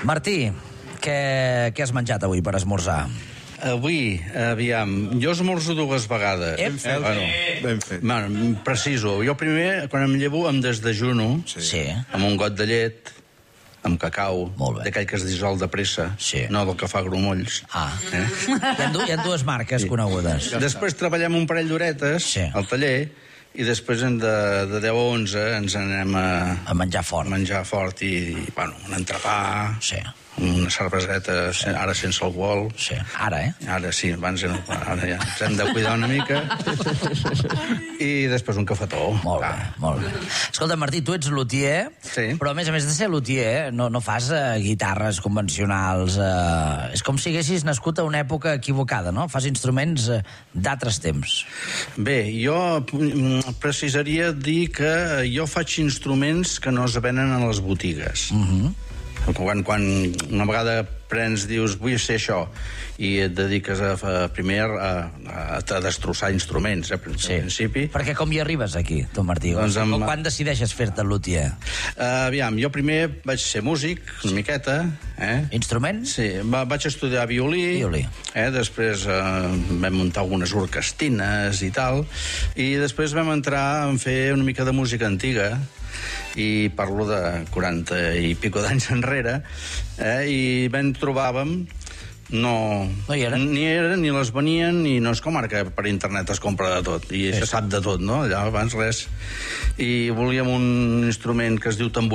Martí, què has menjat avui per esmorzar? Avui, aviam, jo esmorzo 2 vegades. Ben fet. Bueno, preciso. Jo primer, quan em llevo, em desdejuno Sí. amb un got de llet, amb cacau, Molt bé. d'aquell que es dissol de pressa, Sí. no del que fa grumolls. Hi ha dues marques conegudes. Després treballem un parell d'horetes Sí. al taller i després de 10 a 11 ens anem A menjar fort. menjar fort i bueno, un entrepà, Sí. una cerveseta, ara sense alcohol. Sí. Ara, Ara sí, abans ara ja ens hem de cuidar una mica. I després un cafetó. Molt bé, molt bé. Escolta, Martí, tu ets luthier, Sí. però a més de ser luthier, no fas guitarres convencionals. És com si haguessis nascut a una època equivocada, no? Fas instruments d'altres temps. Bé, jo precisaria dir que jo faig instruments que no es venen a les botigues. Quan una vegada dius, vull ser això, i et dediques primer a destrossar instruments, al principi. Perquè com hi arribes aquí, tu, Martí? Doncs Quan decideixes fer-te luthier? Aviam, jo primer vaig ser músic, una miqueta. Instruments? Sí, vaig estudiar violí. Després vam muntar algunes orquestines i tal, i després vam entrar a fer una mica de música antiga, i parlo de 40 i pico d'anys enrere, i trobàvem no hi eren. Ni eren, ni les venien, i no és com ara que per internet es compra de tot, i se sap de tot, no? Allà abans res. I volíem un instrument que es diu tamborí,